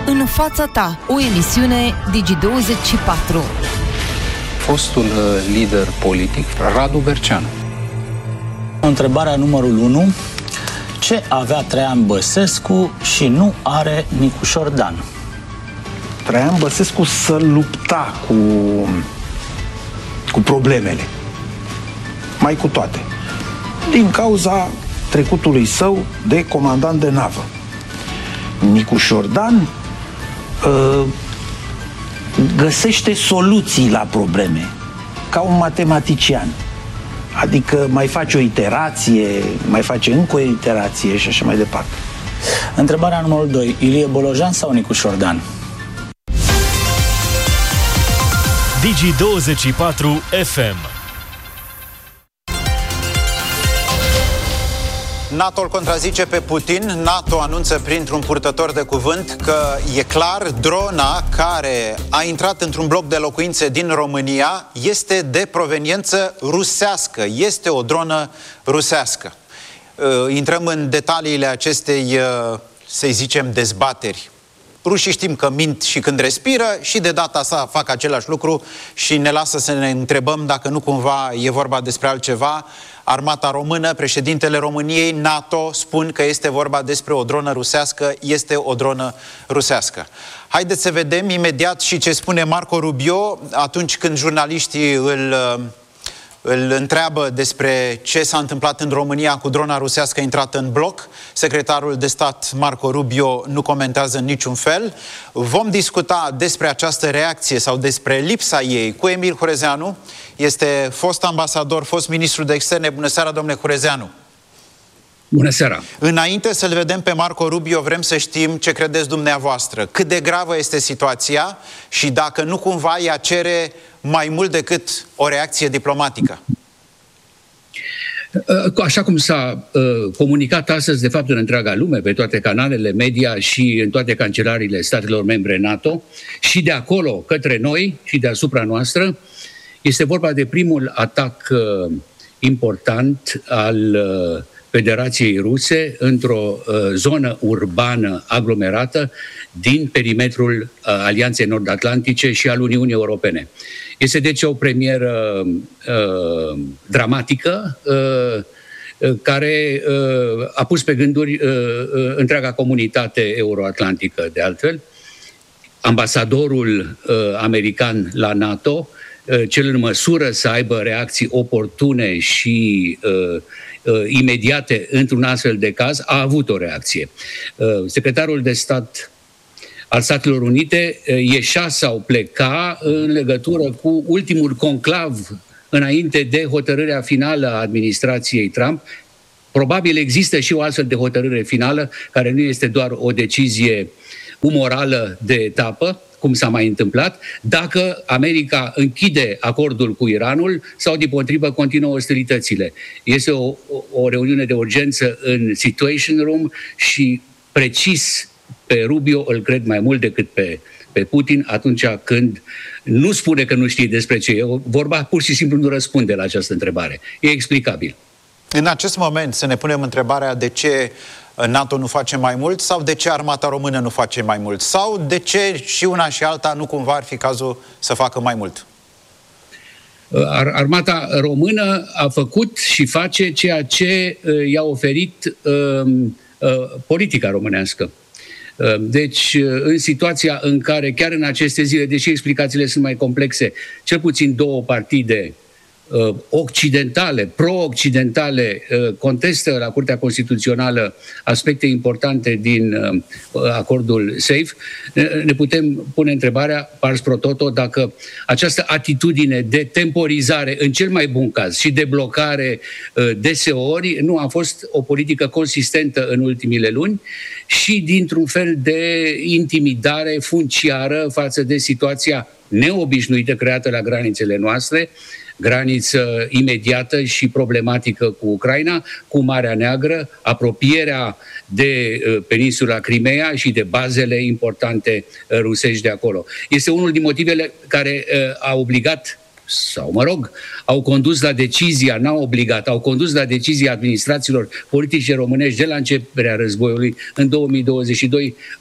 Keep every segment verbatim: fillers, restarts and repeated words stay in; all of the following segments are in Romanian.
În fața ta, o emisiune Digi douăzeci și patru. Fostul lider politic, Radu Berceanu. Întrebarea numărul unu. Ce avea Traian Băsescu și nu are Nicușor Dan? Traian Băsescu să lupta cu, cu problemele. Mai cu toate. Din cauza trecutului său de comandant de navă. Nicușor Dan uh, găsește soluții la probleme, ca un matematician. Adică mai face o iterație, mai face încă o iterație și așa mai departe. Întrebarea numărul doi. Ilie Bolojan sau Nicușor Dan? Digi douăzeci și patru F M. NATO îl contrazice pe Putin. NATO anunță printr-un purtător de cuvânt că e clar, drona care a intrat într-un bloc de locuințe din România este de proveniență rusească. Este o dronă rusească. Intrăm în detaliile acestei, să-i zicem, dezbateri. Rușii știm că mint și când respiră și de data asta fac același lucru și ne lasă să ne întrebăm dacă nu cumva e vorba despre altceva. Armata română, președintele României, NATO spun că este vorba despre o dronă rusească, este o dronă rusească. Haideți să vedem imediat și ce spune Marco Rubio atunci când jurnaliștii îl, îl întreabă despre ce s-a întâmplat în România cu drona rusească intrată în bloc. Secretarul de stat Marco Rubio nu comentează în niciun fel. Vom discuta despre această reacție sau despre lipsa ei cu Emil Hurezeanu. Este fost ambasador, fost ministru de externe. Bună seara, domnule Hurezeanu. Bună seara. Înainte să-l vedem pe Marco Rubio, vrem să știm ce credeți dumneavoastră. Cât de gravă este situația și dacă nu cumva ea cere mai mult decât o reacție diplomatică. Așa cum s-a uh, comunicat astăzi, de fapt, în întreaga lume, pe toate canalele media și în toate cancelariile statelor membre NATO, și de acolo către noi și deasupra noastră, este vorba de primul atac uh, important al uh, Federației Ruse într-o uh, zonă urbană aglomerată din perimetrul uh, Alianței Nord-Atlantice și al Uniunii Europene. Este deci o premieră uh, dramatică uh, uh, care uh, a pus pe gânduri uh, uh, întreaga comunitate euroatlantică, de altfel. Ambasadorul uh, american la NATO, uh, cel în măsură să aibă reacții oportune și uh, uh, imediate într-un astfel de caz, a avut o reacție. Uh, secretarul de stat al Statelor Unite ieșea sau pleca în legătură cu ultimul conclav înainte de hotărârea finală a administrației Trump. Probabil există și o astfel de hotărâre finală, care nu este doar o decizie umorală de etapă, cum s-a mai întâmplat, dacă America închide acordul cu Iranul sau, dimpotrivă, continuă ostilitățile. Este o, o reuniune de urgență în Situation Room și precis pe Rubio îl cred mai mult decât pe, pe Putin atunci când nu spune că nu știe despre ce e vorba, pur și simplu nu răspunde la această întrebare. E explicabil. În acest moment să ne punem întrebarea de ce NATO nu face mai mult sau de ce armata română nu face mai mult sau de ce și una și alta nu cumva ar fi cazul să facă mai mult. Armata română a făcut și face ceea ce i-a oferit uh, uh, politica românească. Deci, în situația în care, chiar în aceste zile, deși explicațiile sunt mai complexe, cel puțin două partide uh, occidentale, pro-occidentale, uh, contestă la Curtea Constituțională aspecte importante din uh, acordul SAFE, ne putem pune întrebarea, pars pro toto, dacă această atitudine de temporizare, în cel mai bun caz, și de blocare uh, deseori, nu a fost o politică consistentă în ultimile luni și dintr-un fel de intimidare funciară față de situația neobișnuită creată la granițele noastre, graniță imediată și problematică cu Ucraina, cu Marea Neagră, apropierea de peninsula Crimea și de bazele importante rusești de acolo. Este unul din motivele care a obligat, sau mă rog, au condus la decizia, n-au obligat, au condus la decizia administrațiilor politice românești de la începerea războiului în două mii douăzeci și doi,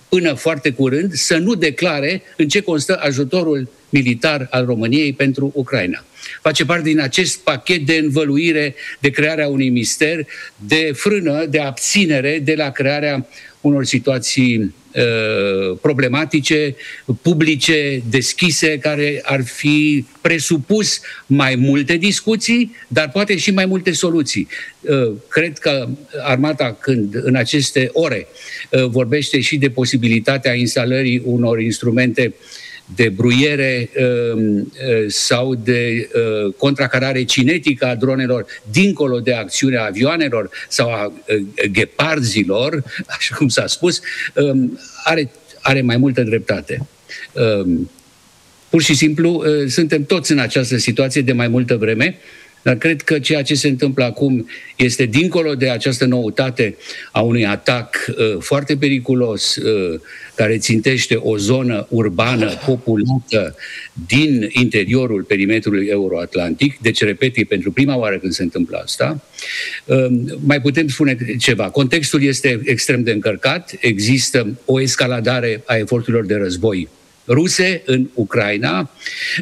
până foarte curând, să nu declare în ce constă ajutorul militar al României pentru Ucraina. Face parte din acest pachet de învăluire, de crearea unui mister, de frână, de abținere de la crearea unor situații uh, problematice, publice, deschise, care ar fi presupus mai multe discuții, dar poate și mai multe soluții. Uh, cred că armata, când în aceste ore uh, vorbește și de posibilitatea instalării unor instrumente de bruiere uh, sau de uh, contracarare cinetică a dronelor dincolo de acțiunea avioanelor sau a uh, gheparzilor, așa cum s-a spus, uh, are, are mai multă dreptate. Uh, pur și simplu, uh, suntem toți în această situație de mai multă vreme, dar cred că ceea ce se întâmplă acum este dincolo de această noutate a unui atac uh, foarte periculos uh, care țintește o zonă urbană populată din interiorul perimetrului euroatlantic. Deci, repet, e pentru prima oară când se întâmplă asta. Uh, mai putem spune ceva. Contextul este extrem de încărcat. Există o escaladare a eforturilor de război ruse în Ucraina.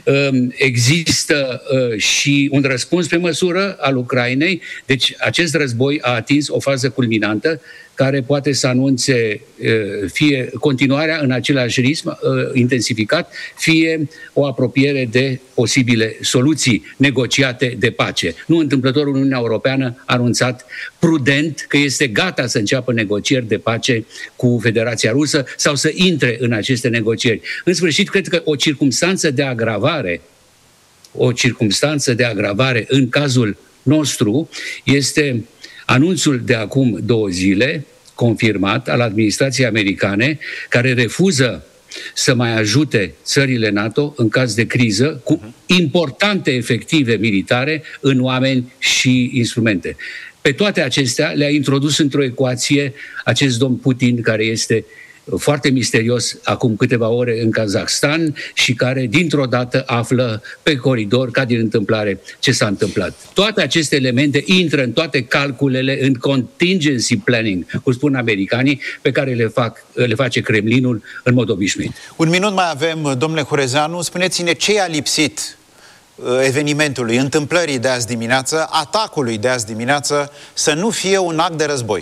Există și un răspuns pe măsură al Ucrainei. Deci acest război a atins o fază culminantă care poate să anunțe fie continuarea în același ritm intensificat, fie o apropiere de posibile soluții negociate de pace. Nu întâmplător, Uniunea Europeană a anunțat prudent că este gata să înceapă negocieri de pace cu Federația Rusă sau să intre în aceste negocieri. În sfârșit, cred că o circumstanță de agravare, o circumstanță de agravare în cazul nostru este anunțul de acum două zile, confirmat, al administrației americane, care refuză să mai ajute țările NATO în caz de criză cu importante efective militare în oameni și instrumente. Pe toate acestea le-a introdus într-o ecuație acest domn Putin, care este foarte misterios acum câteva ore în Kazakhstan și care dintr-o dată află pe coridor, ca din întâmplare, ce s-a întâmplat. Toate aceste elemente intră în toate calculele, în contingency planning, cum spun americanii, pe care le, fac, le face Kremlinul în mod obișnuit. Un minut mai avem, domnule Hurezeanu. Spuneți-ne ce a lipsit evenimentului, întâmplării de azi dimineață, atacului de azi dimineață, să nu fie un act de război.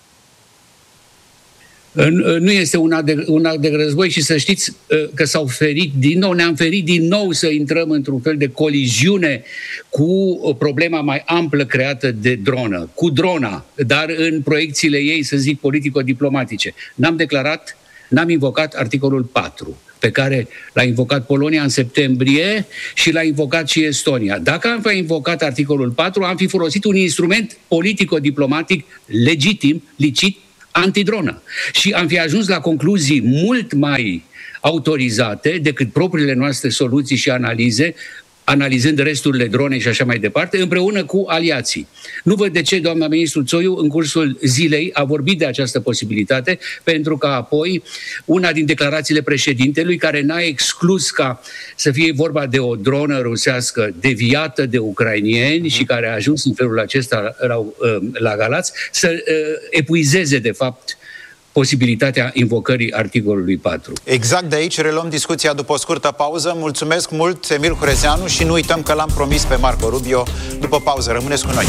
Nu este un act, de, un act de război și să știți că s-au ferit din nou, ne-am ferit din nou să intrăm într-un fel de coliziune cu problema mai amplă creată de dronă, cu drona, dar în proiecțiile ei, să zic, politico-diplomatice. N-am declarat, n-am invocat articolul patru, pe care l-a invocat Polonia în septembrie și l-a invocat și Estonia. Dacă am fi invocat articolul patru, am fi folosit un instrument politico-diplomatic legitim, licit, antidronă. Și am fi ajuns la concluzii mult mai autorizate decât propriile noastre soluții și analize, analizând resturile dronei și așa mai departe, împreună cu aliații. Nu văd de ce doamna ministru Țoiu în cursul zilei a vorbit de această posibilitate, pentru că apoi una din declarațiile președintelui, care n-a exclus ca să fie vorba de o dronă rusească deviată de ucrainieni și care a ajuns în felul acesta la, la Galați, să epuizeze de fapt posibilitatea invocării articolului patru. Exact de aici reluăm discuția după o scurtă pauză. Mulțumesc mult, Emil Hurezeanu, și nu uităm că l-am promis pe Marco Rubio după pauză. Rămâneți cu noi!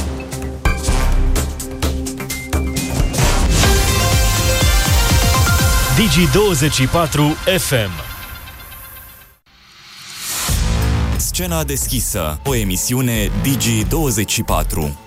Digi douăzeci și patru F M. Scena deschisă, o emisiune Digi douăzeci și patru.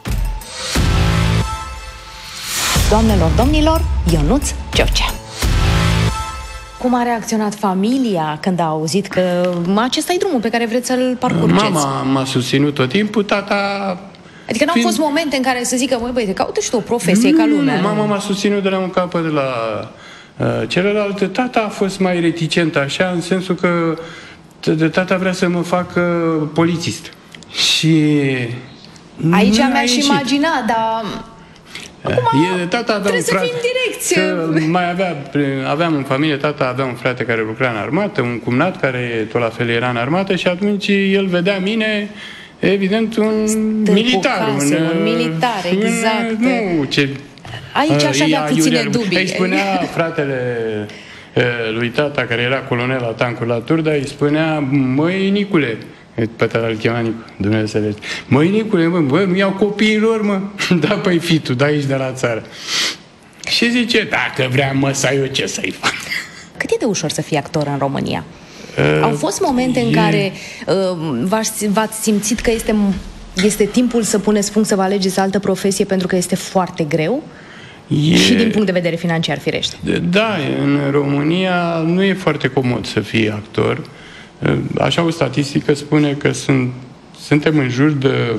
Doamnelor, domnilor, Ionuț George. Cum a reacționat familia când a auzit că acesta e drumul pe care vreți să-l parcurgeți? Mama m-a susținut tot timpul, tata... Adică n-au fiind... fost momente în care să zică, măi, băi, caută și tu o profesie nu, ca lumea. Nu, mama m-a susținut de la un capăt de la uh, celălalt. Tata a fost mai reticent așa, în sensul că de tata vrea să mă facă polițist. Și... Aici mi-aș imagina, dar... Acum, e, tata avea trebuie un frate, să fim direcție. Mai avea, aveam în familie, tata avea un frate care lucra în armată, un cumnat care tot la fel era în armată și atunci el vedea mine, evident, un Stăpocase, militar. Un, un militar, exact. Un, nu ce Aici aș avea puține dubii. Îi spunea fratele lui tata, care era colonel la tancuri la Turda, îi spunea: măi, Nicule, pe tata îl chema Nicu, Dumnezeu să le... Măi, Nicule, mă, bă, nu iau copiilor, mă. Da, păi, fii tu, da, aici de la țară. Și zice: dacă vrea măsa, eu ce să-i fac? Cât e de ușor să fii actor în România? Uh, Au fost momente e... în care uh, v-ați simțit că este, este timpul să puneți punct, să vă alegeți altă profesie pentru că este foarte greu? E... Și din punct de vedere financiar, firește. Da, în România nu e foarte comod să fii actor. Așa, o statistică spune că sunt, suntem în jur de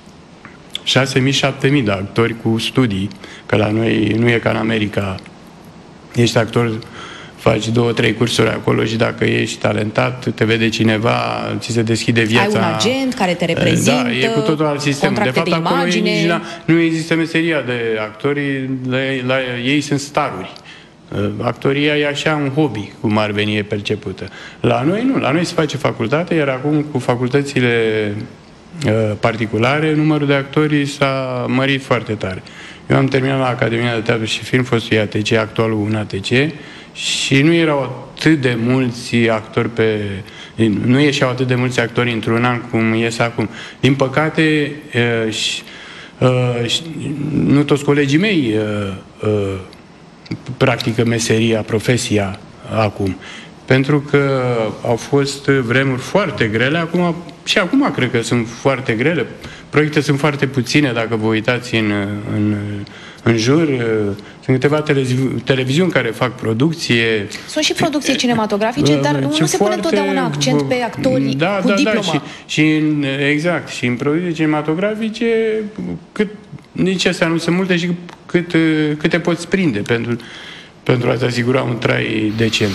șase mii șapte mii de actori cu studii, că la noi nu e ca în America. Ești actor, faci două, trei cursuri acolo și dacă ești talentat, te vede cineva, ți se deschide viața. Ai un agent care te reprezintă, da, e cu totul alt sistem. De fapt, de acolo imagine. Nici la, nu există meseria de actori, la, la, ei sunt staruri. Actoria e așa un hobby, cum ar veni, e percepută. La noi nu, la noi se face facultate, iar acum cu facultățile uh, particulare, numărul de actori s-a mărit foarte tare. Eu am terminat la Academia de Teatru și Film, fostul I A T C, actualul un A T C, și nu erau atât de mulți actori pe... Nu ieșeau atât de mulți actori într-un an cum ies acum. Din păcate, uh, și, uh, și, nu toți colegii mei uh, uh, practică meseria, profesia acum. Pentru că au fost vremuri foarte grele, acum, și acum cred că sunt foarte grele. Proiecte sunt foarte puține, dacă vă uitați în, în, în jur. Sunt câteva televizi- televiziuni care fac producție. Sunt și producții cinematografice, dar nu se pune întotdeauna accent pe actorii da, cu da, diplomă. Da, și, și în, exact. Și în producții cinematografice, cât, nici astea nu sunt multe și cât, cât te poți prinde pentru, pentru a-ți asigura un trai decent.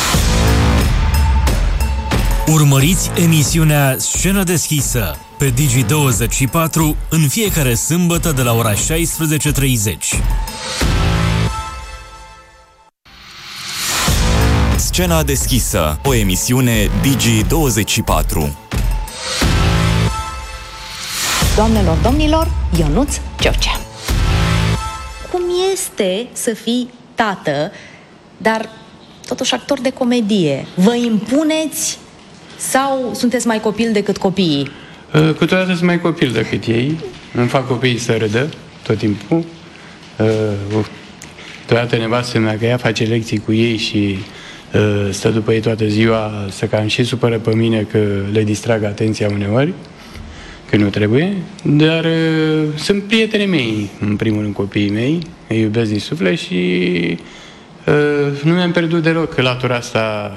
Urmăriți emisiunea Scenă deschisă pe Digi douăzeci și patru în fiecare sâmbătă de la ora șaisprezece treizeci. Scena deschisă, o emisiune Digi douăzeci și patru. Doamnelor, domnilor, Ionuț George. Cum este să fii tată, dar totuși actor de comedie? Vă impuneți sau sunteți mai copil decât copiii? Câteodată sunt mai copil decât ei. Îmi fac copiii să râdă tot timpul. Câteodată nevastă mea, că ea face lecții cu ei și stă după ei toată ziua, să cam și supără pe mine că le distrag atenția uneori, că nu trebuie. Dar sunt prietenii mei, în primul rând copiii mei, îi iubesc din suflet și nu mi-am pierdut deloc latura asta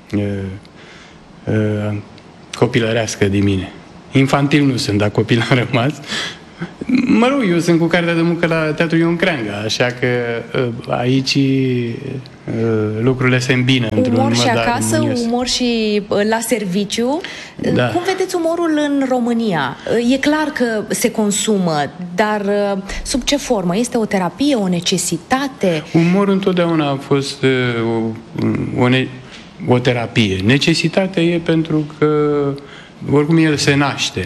copilărească din mine. Infantil nu sunt, dar copil am rămas. Mă rog, eu sunt cu cartea de muncă la Teatru Ion Creanga, așa că aici lucrurile se îmbină într-un umor și mădar acasă, armonios. umor și la serviciu. Da. Cum vedeți umorul în România? E clar că se consumă, dar sub ce formă? Este o terapie, o necesitate? Umorul întotdeauna a fost o, o, ne, o terapie. Necesitatea e pentru că oricum el se naște.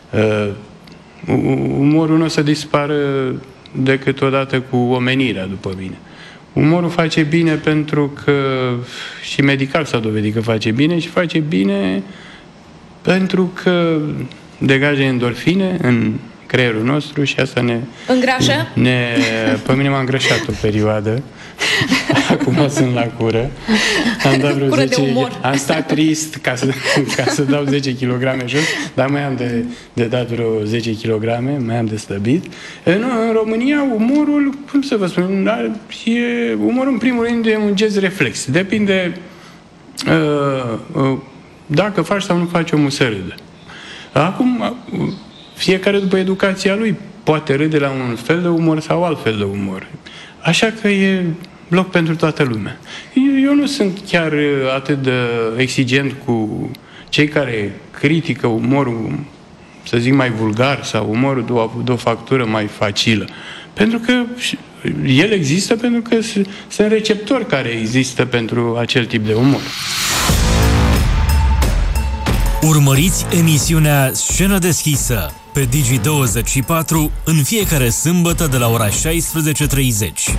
Umorul nu o să dispară decât odată cu omenirea, după mine. Umorul face bine pentru că și medical s-a dovedit că face bine și face bine pentru că degajă endorfine în creierul nostru și asta ne... Îngrașă? Ne, pe mine m-a îngrășat o perioadă. Acum sunt la cură. Am dat vreo Cură zece, de umor. am stat trist ca să, ca să dau zece kilograme jos, dar mai am de, de dat vreo zece kilograme, mai am de slăbit. E, nu, în România umorul, cum să vă spun, e, umorul în primul rând e un gest reflex. Depinde uh, uh, dacă faci sau nu faci omul să râdă. Acum, fiecare după educația lui poate râde la un fel de umor sau alt fel de umor. Așa că e loc pentru toată lumea. Eu, eu nu sunt chiar atât de exigent cu cei care critică umorul, să zic, mai vulgar sau umorul de o, de o factură mai facilă. Pentru că el există pentru că sunt receptori care există pentru acel tip de umor. Urmăriți emisiunea Scenă deschisă pe Digi douăzeci și patru în fiecare sâmbătă de la ora șaisprezece și treizeci.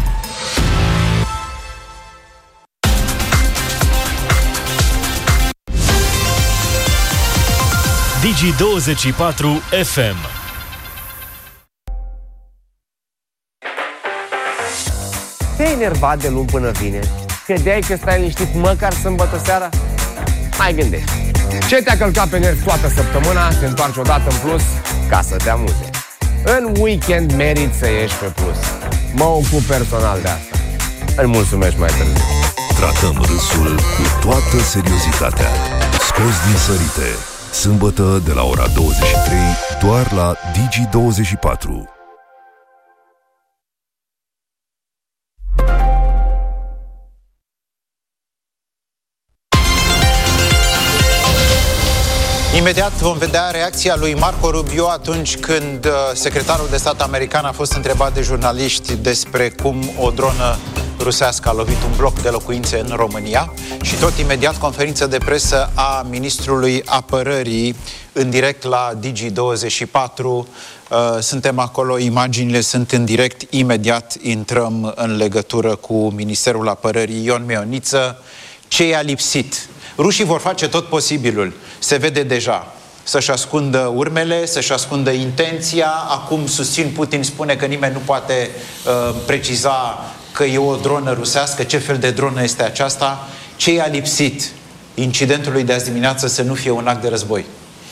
Digi douăzeci și patru F M. Te-ai enervat de luni până vineri? Credeai că stai liniștit măcar sâmbătă seara? Mai gândești. Ce te-a călcat pe nervi toată săptămâna, te întoarci odată în plus ca să te amuze. În weekend meriți să ieși pe plus. Mă ocup personal de asta. Îl mulțumesc mai târziu. Tratăm râsul cu toată seriozitatea. Scos din sărite. Sâmbătă de la ora douăzeci și trei, doar la Digi douăzeci și patru. Imediat vom vedea reacția lui Marco Rubio atunci când secretarul de stat american a fost întrebat de jurnaliști despre cum o dronă rusească a lovit un bloc de locuințe în România și tot imediat conferință de presă a ministrului apărării în direct la Digi douăzeci și patru. Suntem acolo, imaginile sunt în direct, imediat intrăm în legătură cu Ministerul Apărării. Ion Mioniță, ce i-a lipsit? Rușii vor face tot posibilul, se vede deja, să-și ascundă urmele, să-și ascundă intenția. Acum susțin, Putin spune că nimeni nu poate uh, preciza că e o dronă rusească, ce fel de dronă este aceasta. Ce i-a lipsit incidentului de azi dimineață să nu fie un act de război?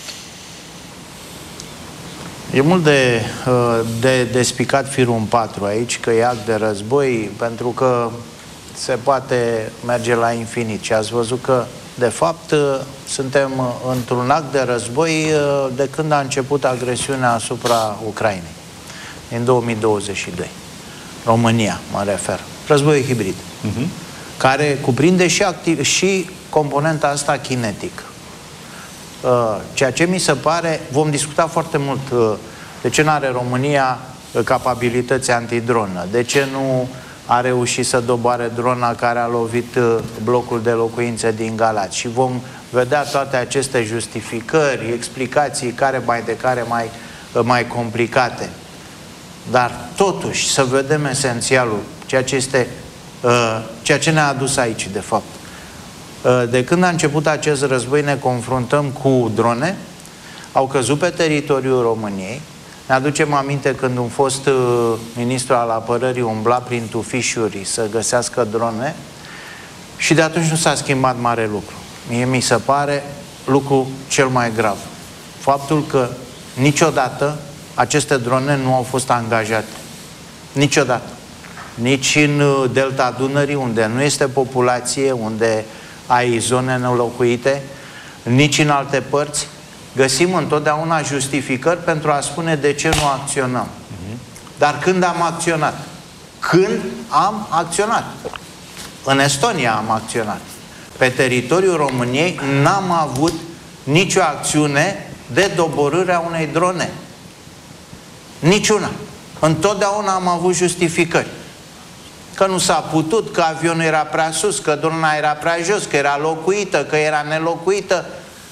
E mult de, de, de spicat firul în patru aici, că e act de război, pentru că se poate merge la infinit. Și ați văzut că, de fapt, suntem într-un act de război de când a început agresiunea asupra Ucrainei, în două mii douăzeci și doi. România, mă refer. Războiul hibrid, uh-huh. care cuprinde și, activ, și componenta asta kinetică. Ceea ce mi se pare, vom discuta foarte mult de ce nu are România capabilități antidronă, de ce nu a reușit să doboare drona care a lovit blocul de locuințe din Galați. Și vom vedea toate aceste justificări, explicații care mai de care mai, mai complicate. Dar totuși să vedem esențialul, ceea ce este, ceea ce ne-a adus aici, de fapt. De când a început acest război ne confruntăm cu drone, au căzut pe teritoriul României. Ne aducem aminte când un fost uh, ministru al apărării umbla prin tufișuri să găsească drone și de atunci nu s-a schimbat mare lucru. Mie mi se pare lucru cel mai grav. Faptul că niciodată aceste drone nu au fost angajate. Niciodată. Nici în delta Dunării, unde nu este populație, unde ai zone nelocuite, nici în alte părți. Găsim întotdeauna justificări pentru a spune de ce nu acționăm. Dar când am acționat? Când am acționat? În Estonia am acționat. Pe teritoriul României n-am avut nicio acțiune de doborâre a unei drone. Niciuna. Întotdeauna am avut justificări. Că nu s-a putut, că avionul era prea sus, că drona era prea jos, că era locuită, că era nelocuită.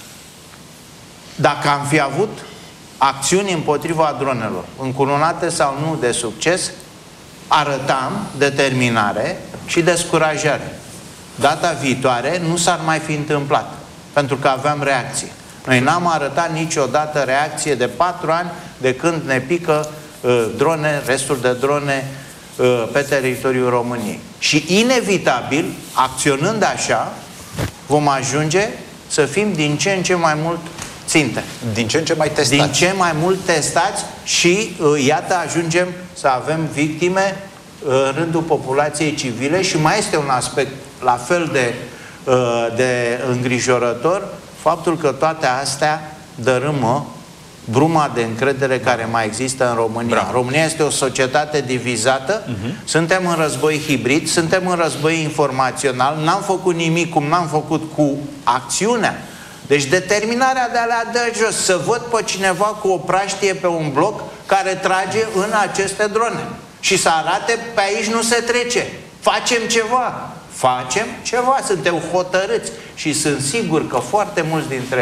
Dacă am fi avut acțiuni împotriva dronelor, încununate sau nu de succes, arătam determinare și descurajare. Data viitoare nu s-ar mai fi întâmplat, pentru că aveam reacție. Noi n-am arătat niciodată reacție de patru ani de când ne pică uh, drone, restul de drone uh, pe teritoriul României. Și inevitabil, acționând așa, vom ajunge să fim din ce în ce mai mult ținte. Din ce în ce mai testați. Din ce mai mult testați și uh, iată ajungem să avem victime uh, în rândul populației civile și mai este un aspect la fel de, uh, de îngrijorător, faptul că toate astea dărâmă bruma de încredere care mai există în România. Bravo. România este o societate divizată, uh-huh. Suntem în război hibrid, suntem în război informațional, n-am făcut nimic cum n-am făcut cu acțiunea. Deci determinarea de a le da jos, să văd pe cineva cu o praștie pe un bloc care trage în aceste drone și să arate pe aici nu se trece. Facem ceva. Facem ceva. Suntem hotărâți și sunt sigur că foarte mulți dintre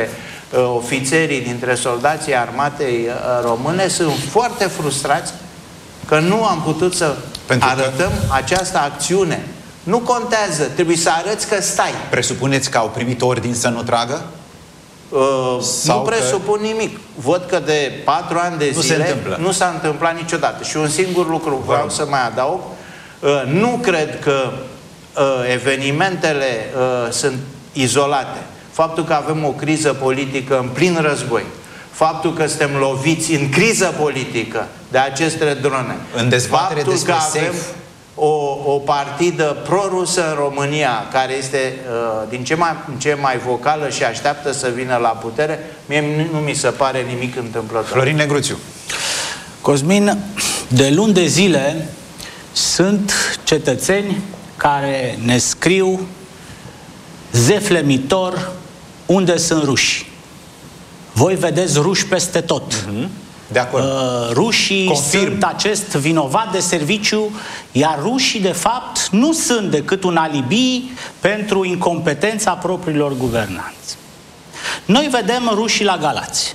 ofițerii, dintre soldații armatei române sunt foarte frustrați că nu am putut să Pentru arătăm că... această acțiune. Nu contează, trebuie să arăți că stai. Presupuneți că au primit ordin să nu tragă? Uh, nu presupun că... nimic. Văd că de patru ani de nu zile nu s-a întâmplat niciodată. Și un singur lucru vreau Vă. să mai adaug. Uh, nu cred că uh, evenimentele uh, sunt izolate. Faptul că avem o criză politică în plin război, faptul că suntem loviți în criză politică de aceste drone, în dezbatere faptul despre că avem o, o partidă pro-rusă în România, care este uh, din ce mai, ce mai vocală și așteaptă să vină la putere, mie nu mi se pare nimic întâmplător. Florin Negruțiu. Cosmin, de luni de zile sunt cetățeni care ne scriu zeflemitor unde sunt ruși. Voi vedeți ruși peste tot. Uh-huh. De acord. Uh, rușii Confirm. sunt acest vinovat de serviciu, iar rușii, de fapt, nu sunt decât un alibi pentru incompetența propriilor guvernanți. Noi vedem rușii la Galați.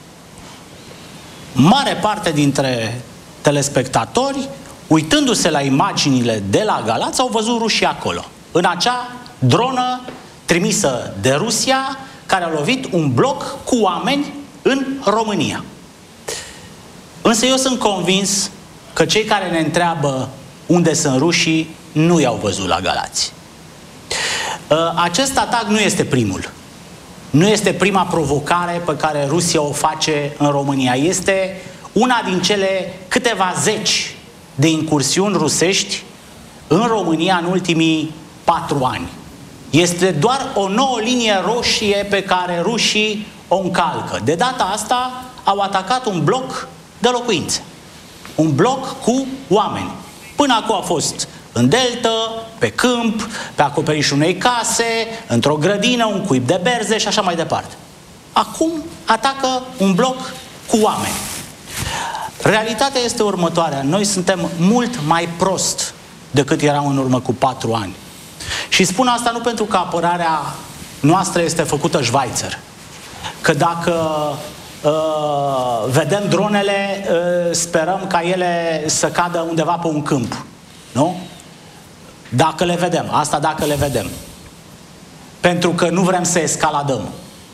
Mare parte dintre telespectatori, uitându-se la imaginile de la Galați, au văzut rușii acolo, în acea dronă trimisă de Rusia, care a lovit un bloc cu oameni în România. Însă eu sunt convins că cei care ne întreabă unde sunt rușii nu i-au văzut la Galați. Acest atac nu este primul. Nu este prima provocare pe care Rusia o face în România. Este una din cele câteva zeci de incursiuni rusești în România în ultimii patru ani. Este doar o nouă linie roșie pe care rușii o încalcă. De data asta au atacat un bloc de locuințe. Un bloc cu oameni. Până acum a fost în delta, pe câmp, pe acoperișul unei case, într-o grădină, un cuib de berze și așa mai departe. Acum atacă un bloc cu oameni. Realitatea este următoarea. Noi suntem mult mai prost decât eram în urmă cu patru ani. Și spun asta nu pentru că apărarea noastră este făcută Schweizer. Că dacă uh, vedem dronele, uh, sperăm ca ele să cadă undeva pe un câmp. Nu? Dacă le vedem. Asta dacă le vedem. Pentru că nu vrem să escaladăm.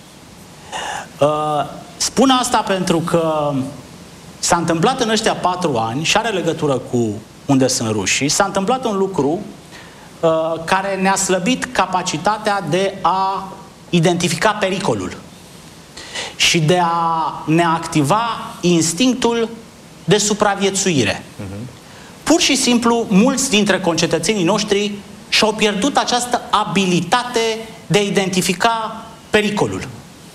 Uh, spun asta pentru că s-a întâmplat în ăștia patru ani și are legătură cu unde sunt rușii. S-a întâmplat un lucru care ne-a slăbit capacitatea de a identifica pericolul și de a ne activa instinctul de supraviețuire. Uh-huh. Pur și simplu, mulți dintre concetățenii noștri și-au pierdut această abilitate de a identifica pericolul.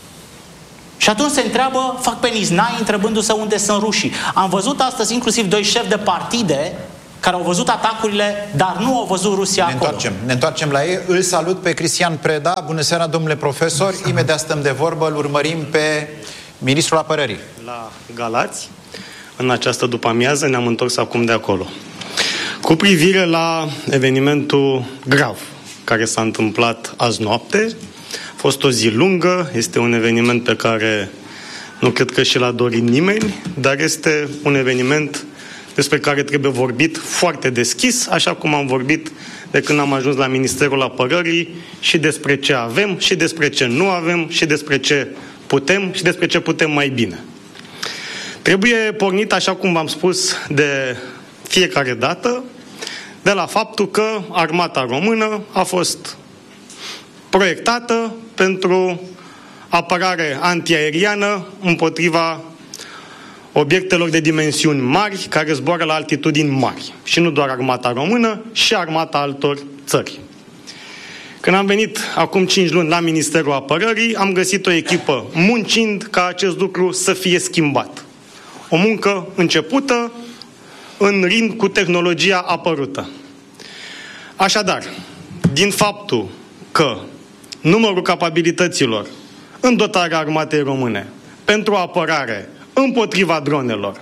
Și atunci se întreabă, fac pe niznai întrebându-se unde sunt rușii. Am văzut astăzi inclusiv doi șefi de partide care au văzut atacurile, dar nu au văzut Rusia ne acolo. Întoarcem, ne întoarcem la ei. Îl salut pe Cristian Preda. Bună seara, domnule profesor. Imediat stăm de vorbă. Îl urmărim pe ministrul apărării. La Galați, în această după-amiază, ne-am întors acum de acolo. Cu privire la evenimentul grav care s-a întâmplat azi noapte, a fost o zi lungă, este un eveniment pe care nu cred că și l-a dorit nimeni, dar este un eveniment despre care trebuie vorbit foarte deschis, așa cum am vorbit de când am ajuns la Ministerul Apărării, și despre ce avem, și despre ce nu avem, și despre ce putem, și despre ce putem mai bine. Trebuie pornit, așa cum v-am spus de fiecare dată, de la faptul că armata română a fost proiectată pentru apărare antiaeriană împotriva obiectelor de dimensiuni mari care zboară la altitudini mari. Și nu doar armata română, și armata altor țări. Când am venit acum cinci luni la Ministerul Apărării, am găsit o echipă muncind ca acest lucru să fie schimbat. O muncă începută în ritm cu tehnologia apărută. Așadar, din faptul că numărul capabilităților în dotarea armatei române pentru apărare împotriva dronelor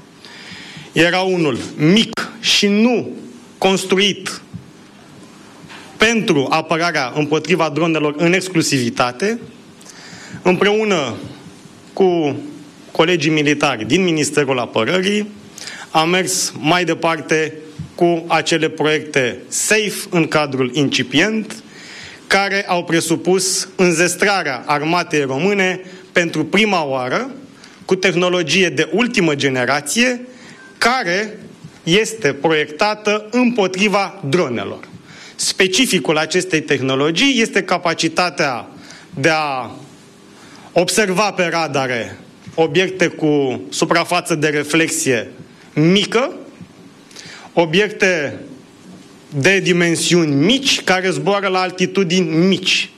era unul mic și nu construit pentru apărarea împotriva dronelor în exclusivitate, împreună cu colegii militari din Ministerul Apărării, am mers mai departe cu acele proiecte SAFE în cadrul incipient, care au presupus înzestrarea armatei române pentru prima oară cu tehnologie de ultimă generație, care este proiectată împotriva dronelor. Specificul acestei tehnologii este capacitatea de a observa pe radare obiecte cu suprafață de reflexie mică, obiecte de dimensiuni mici care zboară la altitudini mici.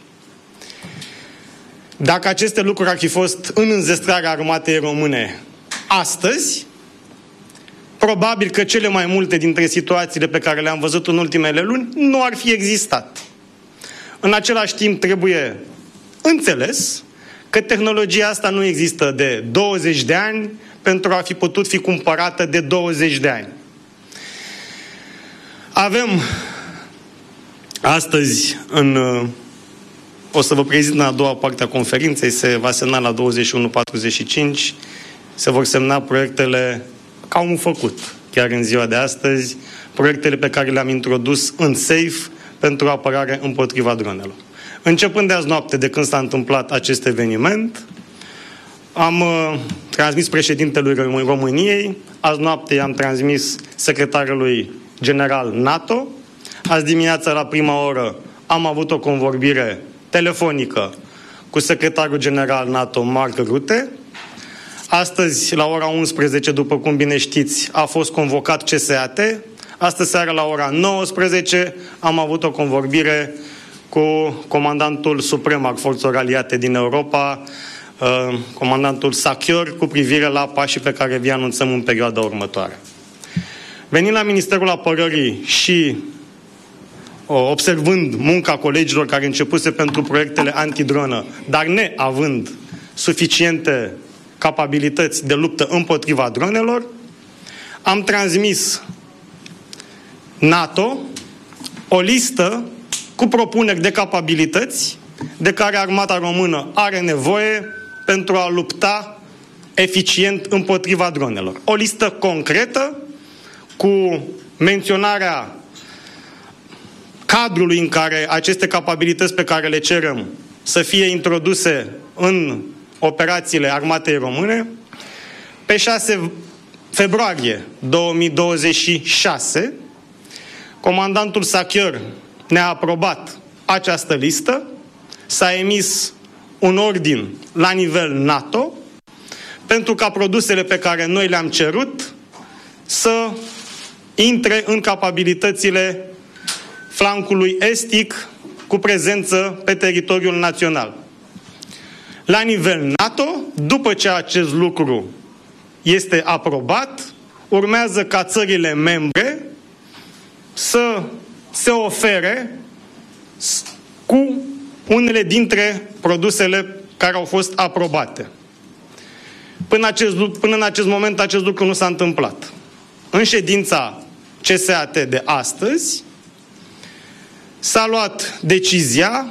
Dacă aceste lucruri ar fi fost în înzestrarea armatei române astăzi, probabil că cele mai multe dintre situațiile pe care le-am văzut în ultimele luni nu ar fi existat. În același timp trebuie înțeles că tehnologia asta nu există de douăzeci de ani pentru a fi putut fi cumpărată de douăzeci de ani. Avem astăzi, în, o să vă prezint în a doua parte a conferinței, se va semna la douăzeci și unu patruzeci și cinci, se vor semna proiectele, ca am făcut chiar în ziua de astăzi, proiectele pe care le-am introdus în SAFE pentru apărare împotriva dronelor. Începând de azi noapte, de când s-a întâmplat acest eveniment, am uh, transmis președintelui României, azi noapte i-am transmis secretarului general NATO, azi dimineața la prima oră am avut o convorbire telefonică cu secretarul general NATO, Mark Rutte. Astăzi, la ora unsprezece, după cum bine știți, a fost convocat C S A T. Astă seară, la ora nouăsprezece, am avut o convorbire cu comandantul suprem al forțelor aliate din Europa, comandantul Sachior, cu privire la pașii pe care vi anunțăm în perioada următoare. Venind la Ministerul Apărării și observând munca colegilor care începuse pentru proiectele antidronă, dar neavând suficiente capabilități de luptă împotriva dronelor, am transmis NATO o listă cu propuneri de capabilități de care armata română are nevoie pentru a lupta eficient împotriva dronelor. O listă concretă cu menționarea cadrului în care aceste capabilități pe care le cerem să fie introduse în operațiile armatei române. Pe șase februarie două mii douăzeci și șase, comandantul Sachior ne-a aprobat această listă, s-a emis un ordin la nivel NATO pentru ca produsele pe care noi le-am cerut să intre în capabilitățile flancului estic cu prezență pe teritoriul național. La nivel NATO, după ce acest lucru este aprobat, urmează ca țările membre să se ofere cu unele dintre produsele care au fost aprobate. Până, acest, până în acest moment acest lucru nu s-a întâmplat. În ședința C S A T de astăzi s-a luat decizia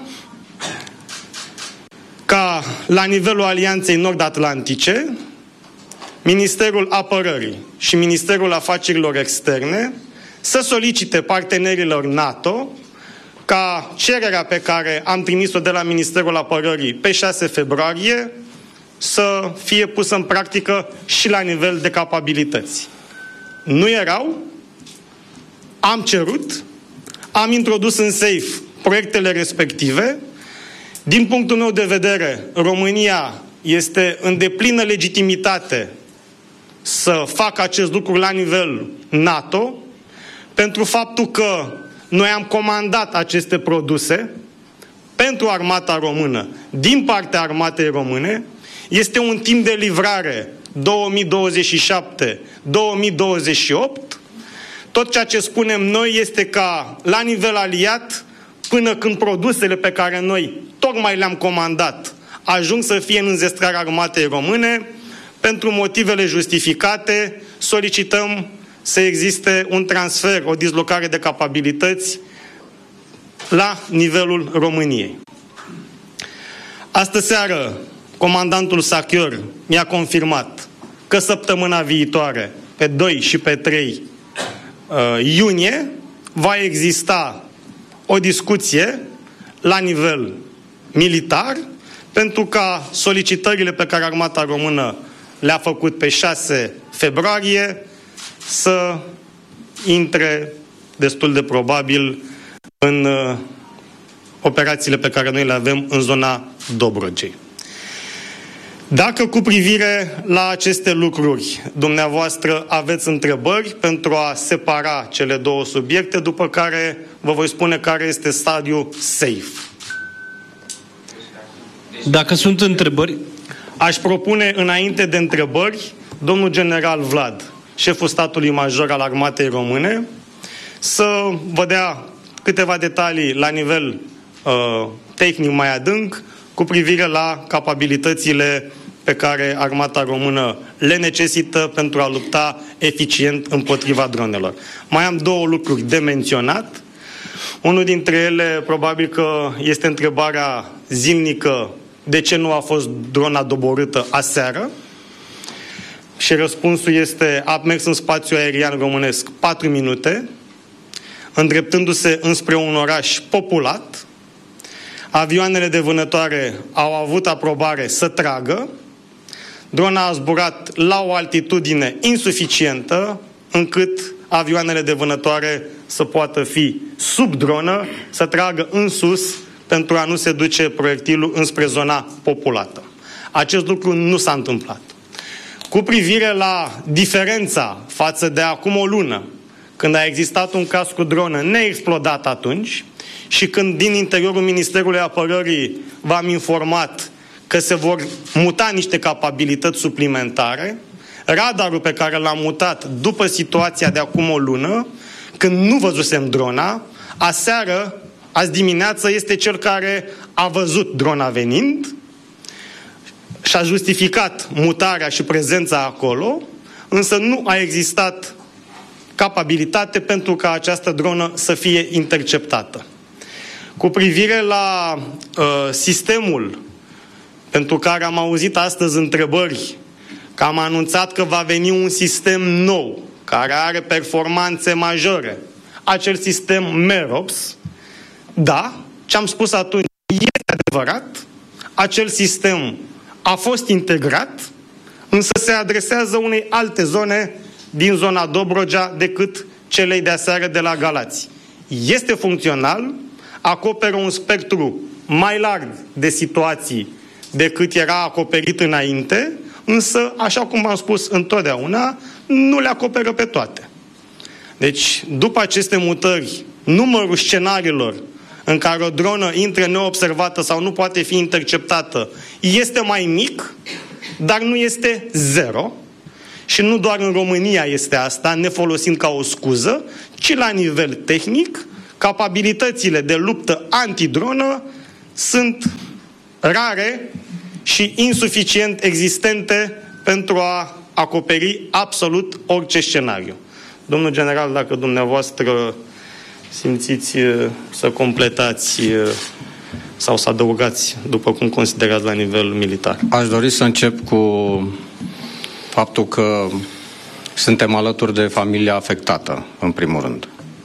ca la nivelul Alianței Nord-Atlantice, Ministerul Apărării și Ministerul Afacerilor Externe să solicite partenerilor NATO ca cererea pe care am trimis-o de la Ministerul Apărării pe șase februarie să fie pusă în practică și la nivel de capabilități. Nu erau, am cerut, am introdus în SAFE proiectele respective. Din punctul meu de vedere, România este în deplină legitimitate să facă acest lucru la nivel NATO, pentru faptul că noi am comandat aceste produse pentru armata română, din partea armatei române. Este un timp de livrare două mii douăzeci și șapte două mii douăzeci și opt. Tot ceea ce spunem noi este ca, la nivel aliat, până când produsele pe care noi tocmai le-am comandat ajung să fie în înzestrarea armatei române, pentru motivele justificate, solicităm să existe un transfer, o dislocare de capabilități la nivelul României. Astă seară comandantul Sachior mi-a confirmat că săptămâna viitoare, pe doi și pe trei uh, iunie, va exista o discuție la nivel militar pentru ca solicitările pe care Armata Română le-a făcut pe șase februarie să intre destul de probabil în uh, operațiile pe care noi le avem în zona Dobrogei. Dacă cu privire la aceste lucruri dumneavoastră aveți întrebări pentru a separa cele două subiecte, după care vă voi spune care este stadiul safe. Dacă sunt întrebări... Aș propune înainte de întrebări domnul general Vlad, șeful statului major al Armatei Române, să vă dea câteva detalii la nivel uh, tehnic mai adânc cu privire la capabilitățile pe care Armata Română le necesită pentru a lupta eficient împotriva dronelor. Mai am două lucruri de menționat. Unul dintre ele probabil că este întrebarea zilnică: de ce nu a fost drona doborâtă aseară? Și răspunsul este: a mers în spațiul aerian românesc patru minute, îndreptându-se înspre un oraș populat. Avioanele de vânătoare au avut aprobare să tragă. Drona a zburat la o altitudine insuficientă încât avioanele de vânătoare să poată fi sub dronă, să tragă în sus pentru a nu se duce proiectilul înspre zona populată. Acest lucru nu s-a întâmplat. Cu privire la diferența față de acum o lună, când a existat un caz cu dronă neexplodat atunci și când din interiorul Ministerului Apărării v-am informat că se vor muta niște capabilități suplimentare, radarul pe care l-am mutat după situația de acum o lună, când nu văzusem drona, aseară, azi dimineață, este cel care a văzut drona venind și a justificat mutarea și prezența acolo, însă nu a existat capabilitate pentru ca această dronă să fie interceptată. Cu privire la uh, sistemul pentru care am auzit astăzi întrebări, că am anunțat că va veni un sistem nou, care are performanțe majore, acel sistem MEROPS, da, ce am spus atunci este adevărat, acel sistem a fost integrat, însă se adresează unei alte zone din zona Dobrogea decât celei de aseară de la Galați. Este funcțional, acoperă un spectru mai larg de situații decât era acoperit înainte, însă, așa cum am spus întotdeauna, nu le acoperă pe toate. Deci, după aceste mutări, numărul scenariilor în care o dronă intră neobservată sau nu poate fi interceptată este mai mic, dar nu este zero. Și nu doar în România este asta, ne folosind ca o scuză, ci la nivel tehnic, capabilitățile de luptă antidronă sunt rare și insuficient existente pentru a acoperi absolut orice scenariu. Domnul general, dacă dumneavoastră simțiți să completați sau să adăugați, după cum considerați la nivel militar. Aș dori să încep cu faptul că suntem alături de familia afectată, în primul rând.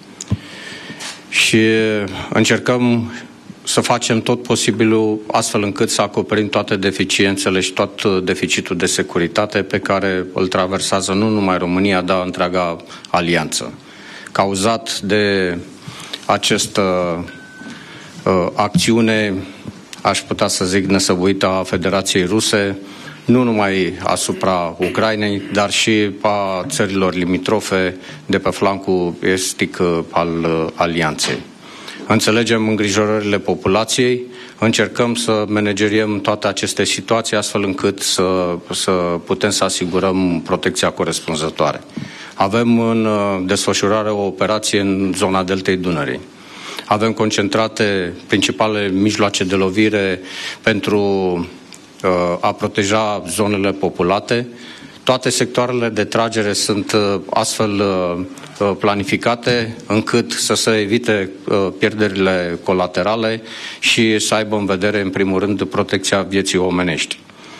Și încercăm să facem tot posibilul astfel încât să acoperim toate deficiențele și tot deficitul de securitate pe care îl traversează nu numai România, dar întreaga alianță. Cauzat de această uh, acțiune, aș putea să zic, nesăbuită a Federației Ruse, nu numai asupra Ucrainei, dar și a țărilor limitrofe de pe flancul estic al alianței. Înțelegem îngrijorările populației, încercăm să manageriem toate aceste situații astfel încât să, să putem să asigurăm protecția corespunzătoare. Avem în desfășurare o operație în zona Deltei Dunării. Avem concentrate principalele mijloace de lovire pentru uh, a proteja zonele populate. Toate sectoarele de tragere sunt uh, astfel uh, planificate încât să se evite uh, pierderile colaterale și să aibă în vedere, în primul rând, protecția vieții omenești.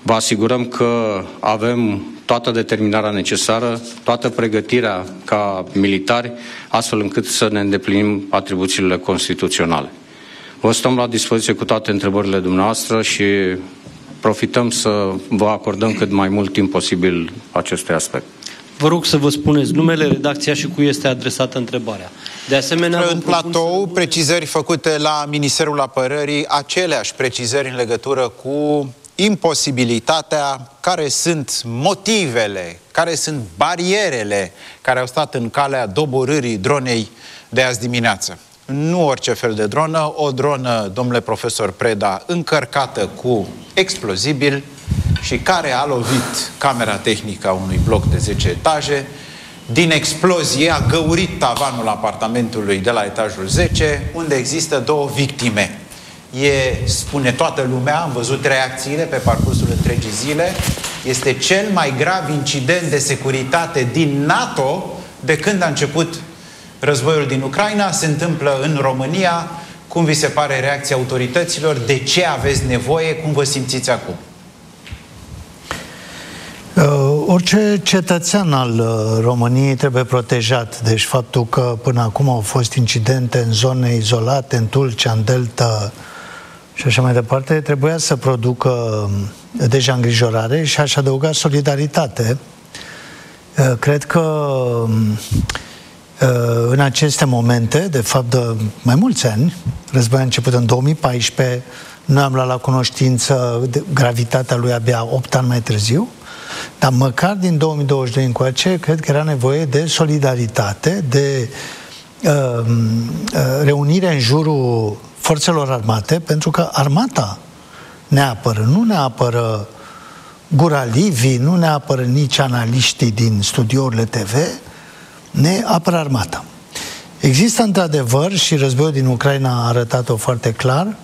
Vă asigurăm că avem toată determinarea necesară, toată pregătirea ca militari, astfel încât să ne îndeplinim atribuțiile constituționale. Vă stăm la dispoziție cu toate întrebările dumneavoastră și profităm să vă acordăm cât mai mult timp posibil acestui aspect. Vă rog să vă spuneți numele, redacția și cui este adresată întrebarea. De asemenea, în platou, să... precizări făcute la Ministerul Apărării, aceleași precizări în legătură cu imposibilitatea, care sunt motivele, care sunt barierele care au stat în calea doborârii dronei de azi dimineață. Nu orice fel de dronă, o dronă, domnule profesor Preda, încărcată cu explozibil și care a lovit camera tehnică a unui bloc de zece etaje. Din explozie a găurit tavanul apartamentului de la etajul zece, unde există două victime. E, spune toată lumea, am văzut reacțiile pe parcursul întregii zile, este cel mai grav incident de securitate din NATO de când a început războiul din Ucraina. Se întâmplă în România. Cum vi se pare reacția autorităților? De ce aveți nevoie? Cum vă simțiți acum? Uh, orice cetățean al uh, României trebuie protejat. Deci faptul că până acum au fost incidente în zone izolate, în Tulcea, în Delta și așa mai departe, trebuia să producă uh, deja îngrijorare și aș adăuga solidaritate. Uh, cred că uh, în aceste momente, de fapt de mai mulți ani, războiul a început în două mii paisprezece, noi am luat la cunoștință de gravitatea lui abia opt ani mai târziu, dar măcar din două mii douăzeci și doi încoace, cred că era nevoie de solidaritate, de uh, uh, reunire în jurul forțelor armate, pentru că armata ne apără, nu ne apără gura Livii, nu ne apără nici analiștii din studiourile T V, ne apără armata. Există într-adevăr, și războiul din Ucraina a arătat-o foarte clar,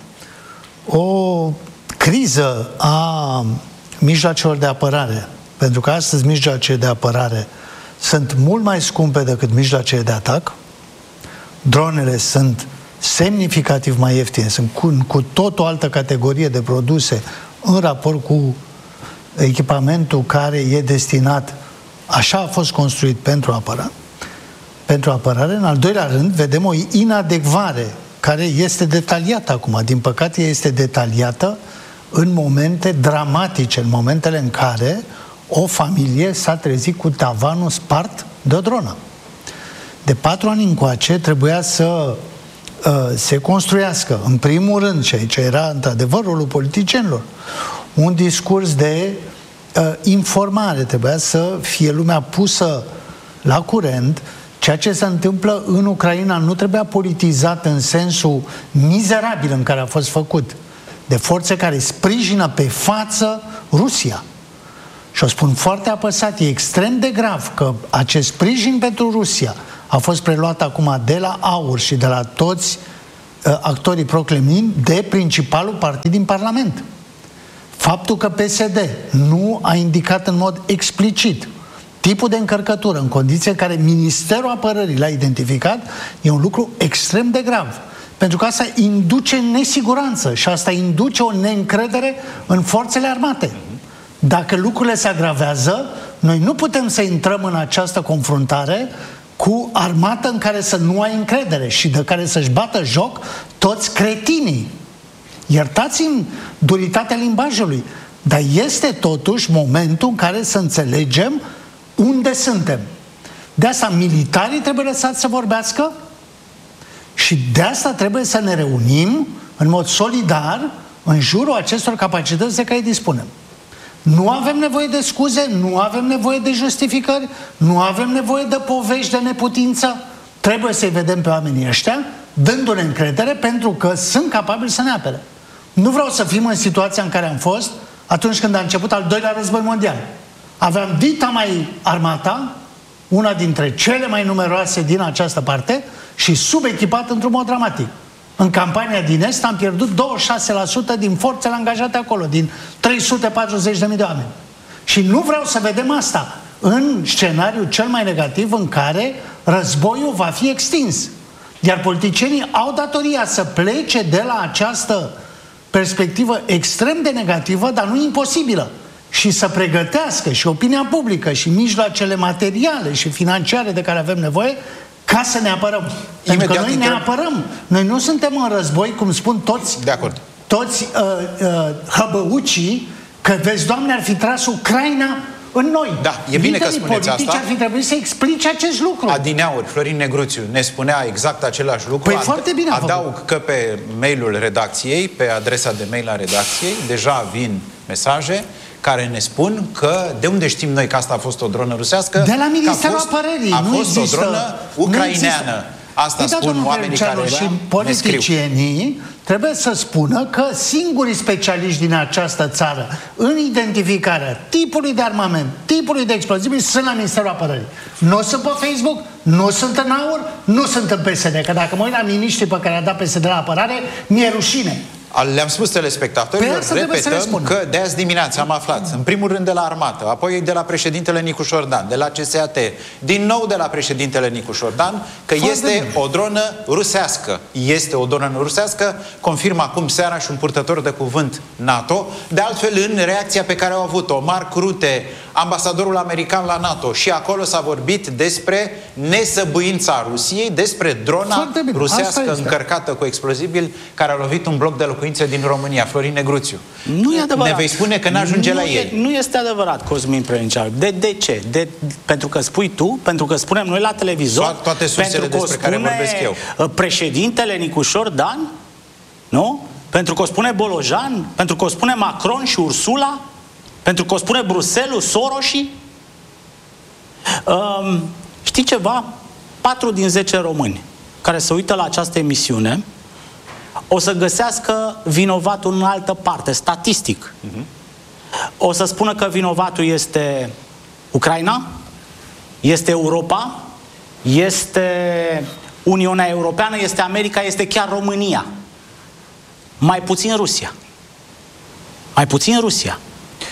o criză a mijloacelor de apărare. Pentru că astăzi mijloacele de apărare sunt mult mai scumpe decât mijloacele de atac. Dronele sunt semnificativ mai ieftine, sunt cu, cu tot o altă categorie de produse în raport cu echipamentul care e destinat, așa a fost construit pentru apărare. Pentru apărare. În al doilea rând, vedem o inadecvare care este detaliată acum. Din păcate, este detaliată în momente dramatice, în momentele în care o familie s-a trezit cu tavanul spart de o dronă. De patru ani încoace trebuia să uh, se construiască, în primul rând, și aici era într-adevăr rolul politicienilor, un discurs de uh, informare. Trebuia să fie lumea pusă la curent. Ceea ce se întâmplă în Ucraina nu trebuia politizat în sensul mizerabil în care a fost făcut, de forțe care sprijină pe față Rusia. Și o spun foarte apăsat, e extrem de grav că acest sprijin pentru Rusia a fost preluat acum de la AUR și de la toți uh, actorii pro-Kremlin de principalul partid din Parlament. Faptul că P S D nu a indicat în mod explicit tipul de încărcătură în condiții în care Ministerul Apărării l-a identificat e un lucru extrem de grav. Pentru că asta induce nesiguranță și asta induce o neîncredere în forțele armate. Dacă lucrurile se agravează, noi nu putem să intrăm în această confruntare cu armată în care să nu ai încredere și de care să-și bată joc toți cretinii. Iertați-mi duritatea limbajului, dar este totuși momentul în care să înțelegem unde suntem. De asta militarii trebuie lăsați să vorbească și de asta trebuie să ne reunim în mod solidar în jurul acestor capacități de care dispunem. Nu avem nevoie de scuze, nu avem nevoie de justificări, nu avem nevoie de povești de neputință. Trebuie să-i vedem pe oamenii ăștia dându-ne încredere pentru că sunt capabili să ne apere. Nu vreau să fim în situația în care am fost atunci când a început al doilea război mondial. Aveam dita mai armata, una dintre cele mai numeroase din această parte, și subechipat într-un mod dramatic. În campania din Est am pierdut douăzeci și șase la sută din forțele angajate acolo, din trei sute patruzeci de mii de oameni. Și nu vreau să vedem asta în scenariul cel mai negativ în care războiul va fi extins. Iar politicienii au datoria să plece de la această perspectivă extrem de negativă, dar nu imposibilă. și să pregătească și opinia publică și mijloacele materiale și financiare de care avem nevoie ca să ne apărăm. Pentru că noi ne apărăm. Noi nu suntem în război, cum spun toți, de acord. toți uh, uh, hăbăucii, că vezi, Doamne, ar fi tras Ucraina în noi. Da, e bine că spuneți asta. Ar fi trebuit să explice acest lucru. Adineauri, Florin Negruțiu ne spunea exact același lucru. Păi Ad- foarte bine Adaug că pe mailul redacției, pe adresa de mail a redacției, deja vin mesaje care ne spun că de unde știm noi că asta a fost o dronă rusească? De la Ministerul a fost, Apărării. A nu fost există, o dronă ucraineană. Asta Uita, spun oamenii care și politicienii trebuie să spună că singurii specialiști din această țară în identificarea tipului de armament, tipului de explozibil sunt la Ministerul Apărării. Nu sunt pe Facebook, nu sunt în AUR, nu sunt în P S D. Că dacă mă uit la miniștrii pe care a dat P S D la apărare, mi-e rușine. Le-am spus telespectatorilor, repetăm că de azi dimineață am aflat, în primul rând de la armată, apoi de la președintele Nicu Șordan, de la C S A T, din nou de la președintele Nicu Șordan, că Foarte este bine. o dronă rusească. Este o dronă rusească, confirmă acum seara și un purtător de cuvânt NATO. De altfel, în reacția pe care au avut-o, Mark Rutte, ambasadorul american la NATO, și acolo s-a vorbit despre nesăbuința Rusiei, despre drona rusească încărcată cu explozibil care a lovit un bloc de locuințe din România. Florin Negruțiu. Nu e adevărat. Ne vei spune că n-ajunge la ei. Nu este adevărat, Cosmin Prăniceanu. De, de ce? De, pentru că spui tu, pentru că spunem noi la televizor, toate sursele despre care vorbesc eu. Președintele Nicu Șordan, nu? Pentru că o spune Bolojan, pentru că o spune Macron și Ursula, pentru că o spune Bruxelles, Soroși. Um, știi ceva? patru din zece români care se uită la această emisiune o să găsească vinovatul în altă parte, statistic. Uh-huh. O să spună că vinovatul este Ucraina, este Europa, este Uniunea Europeană, este America, este chiar România. Mai puțin Rusia. Mai puțin Rusia.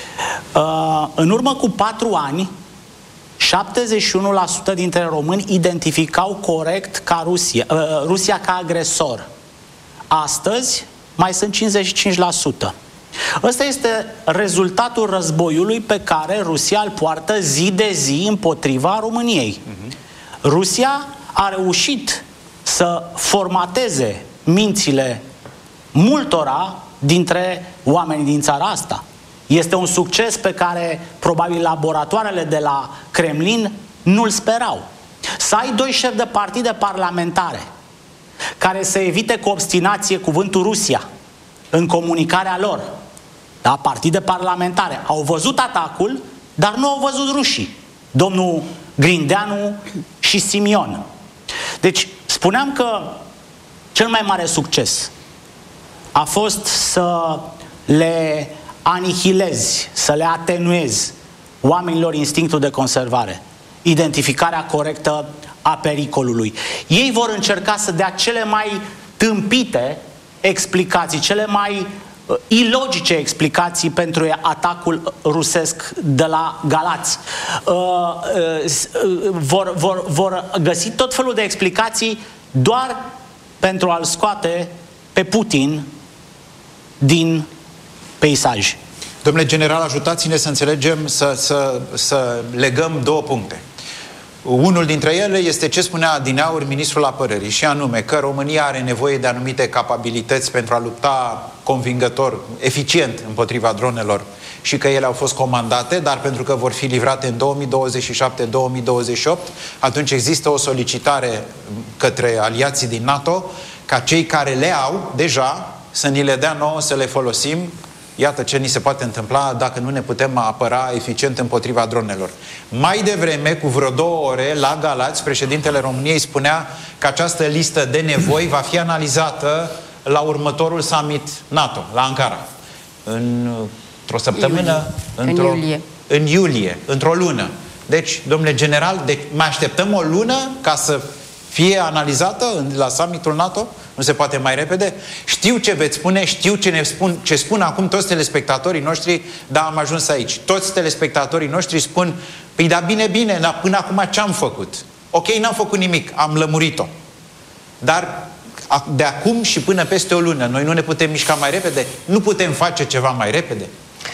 Uh, în urmă cu patru ani, șaptezeci și unu la sută dintre români identificau corect ca Rusia, uh, Rusia ca agresor. Astăzi mai sunt cincizeci și cinci la sută. Ăsta este rezultatul războiului pe care Rusia îl poartă zi de zi împotriva României. Uh-huh. Rusia a reușit să formateze mințile multora dintre oamenii din țara asta. Este un succes pe care probabil laboratoarele de la Kremlin nu-l sperau. Să ai doi șefi de partide parlamentare care să evite cu obstinație cuvântul Rusia în comunicarea lor, da? Partide parlamentare au văzut atacul, dar nu au văzut rușii, domnul Grindeanu și Simion. Deci spuneam că cel mai mare succes a fost să le anihilezi, să le atenuezi oamenilor instinctul de conservare, identificarea corectă a pericolului. Ei vor încerca să dea cele mai tâmpite explicații, cele mai uh, ilogice explicații pentru atacul rusesc de la Galați. Uh, uh, vor, vor, vor găsi tot felul de explicații doar pentru a-l scoate pe Putin din peisaj. Domnule general, ajutați-ne să înțelegem, să, să, să legăm două puncte. Unul dintre ele este ce spunea adineauri ministrul apărării, și anume că România are nevoie de anumite capabilități pentru a lupta convingător, eficient împotriva dronelor și că ele au fost comandate, dar pentru că vor fi livrate în două mii douăzeci și șapte două mii douăzeci și opt, atunci există o solicitare către aliații din NATO ca cei care le au deja să ni le dea nouă să le folosim. Iată ce ni se poate întâmpla dacă nu ne putem apăra eficient împotriva dronelor. Mai devreme, cu vreo două ore, la Galați, președintele României spunea că această listă de nevoi va fi analizată la următorul summit NATO, la Ankara. În, într-o săptămână, într-o, în iulie. În iulie, într-o lună. Deci, domnule general, deci mai așteptăm o lună ca să fie analizată la summitul NATO? Nu se poate mai repede? Știu ce veți spune, știu ce ne spun, ce spun acum toți telespectatorii noștri, dar am ajuns aici. Toți telespectatorii noștri spun, păi da, bine, bine, dar până acum ce-am făcut? Ok, n-am făcut nimic, am lămurit-o. Dar de acum și până peste o lună, noi nu ne putem mișca mai repede? Nu putem face ceva mai repede?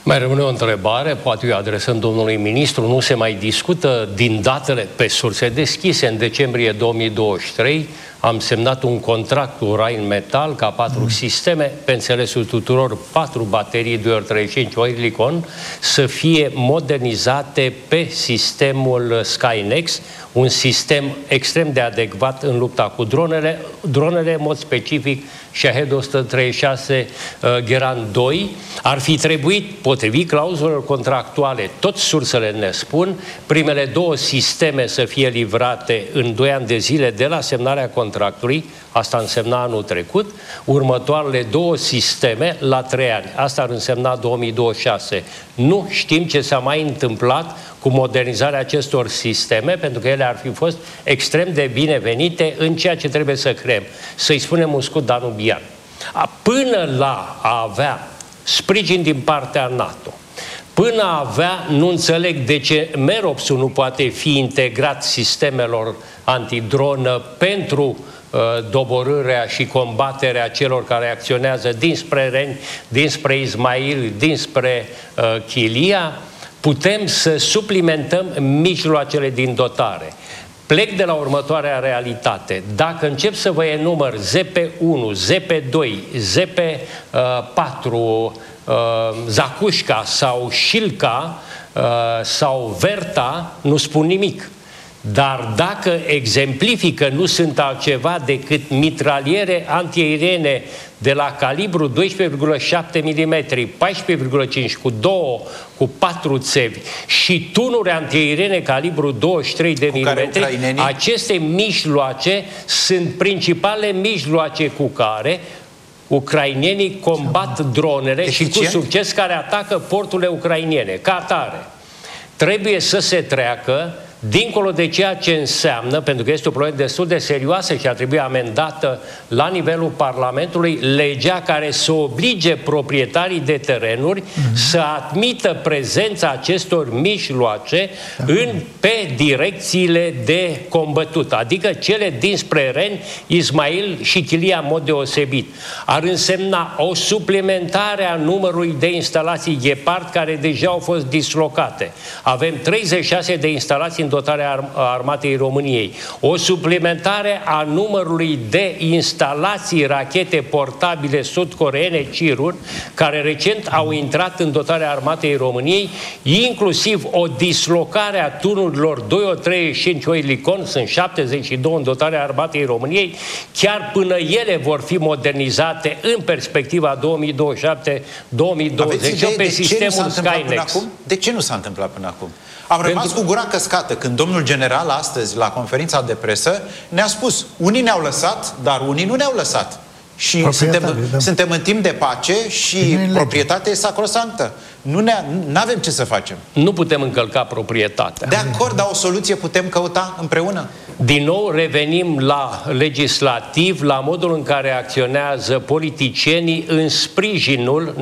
Mai rămâne o întrebare, poate eu adresând domnului ministru, nu se mai discută din datele pe surse deschise. În decembrie două mii douăzeci și trei am semnat un contract cu Rheinmetall ca patru mm. sisteme, pe înțelesul tuturor, patru baterii doi ori treizeci și cinci Oerlikon, să fie modernizate pe sistemul Skynex, un sistem extrem de adecvat în lupta cu dronele, dronele în mod specific Shahed o sută treizeci și șase uh, Geran doi. Ar fi trebuit, potrivit clauzelor contractuale, tot sursele ne spun, primele două sisteme să fie livrate în doi ani de zile de la semnarea contractului, asta însemna anul trecut, următoarele două sisteme la trei ani, asta ar însemna două mii douăzeci și șase. Nu știm ce s-a mai întâmplat cu modernizarea acestor sisteme, pentru că ele ar fi fost extrem de binevenite în ceea ce trebuie să creăm. Să-i spunem un scut danubian. Până la a avea sprijin din partea NATO, până a avea, nu înțeleg de ce Meropsul nu poate fi integrat sistemelor antidronă pentru uh, doborârea și combaterea celor care acționează dinspre Reni, dinspre Ismail, dinspre uh, Chilia, putem să suplimentăm mijloacele din dotare. Plec de la următoarea realitate. Dacă încep să vă enumăr Z P unu, Z P doi, Z P patru, uh, Zacușca sau Șilca uh, sau Verta, nu spun nimic. Dar dacă exemplifică, nu sunt altceva decât mitraliere antiaeriene de la calibru doisprezece virgulă șapte milimetri, paisprezece virgulă cinci cu două, cu patru țevi și tunuri antiaeriene calibru douăzeci și trei de milimetri, aceste mijloace sunt principale mijloace cu care ucrainenii combat dronele Eficient? și cu succes care atacă porturile ucrainene. Ca atare, trebuie să se treacă dincolo de ceea ce înseamnă, pentru că este o problemă destul de serioasă și ar trebui amendată la nivelul Parlamentului, legea care să oblige proprietarii de terenuri mm-hmm. să admită prezența acestor mijloace da. în, pe direcțiile de combătut, adică cele dinspre Reni, Ismail și Chilia în mod deosebit. Ar însemna o suplimentare a numărului de instalații Gepard care deja au fost dislocate. Avem treizeci și șase de instalații în dotarea Armatei României, o suplimentare a numărului de instalații rachete portabile sud-coreene Cirun, care recent au intrat în dotarea Armatei României, inclusiv o dislocare a tunurilor doi ori treizeci și cinci Oerlikon, sunt șaptezeci și doi în dotarea Armatei României, chiar până ele vor fi modernizate în perspectiva două mii douăzeci și șapte două mii douăzeci pe sistemul Skynex. De ce nu s-a întâmplat până acum? Am rămas Pentru... cu gura căscată când domnul general astăzi, la conferința de presă, ne-a spus, unii ne-au lăsat, dar unii nu ne-au lăsat. Și suntem, da. suntem în timp de pace și proprietatea e sacrosanctă. Nu avem ce să facem. Nu putem încălca proprietatea. De acord, dar o soluție putem căuta împreună? Din nou revenim la legislativ, la modul în care acționează politicienii în sprijinul